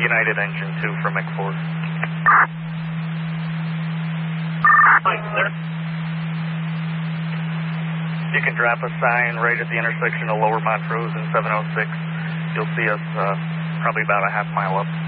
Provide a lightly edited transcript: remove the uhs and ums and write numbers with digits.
United Engine 2 from McFord. You can drop a sign right at the intersection of Lower Montrose and 706. You'll see us probably about a half mile up.